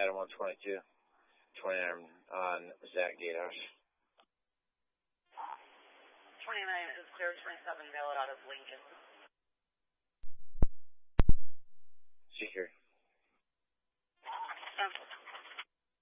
Adam 122, 29 on Zach Gatehouse. 29 is clear, 27 valid out of Lincoln.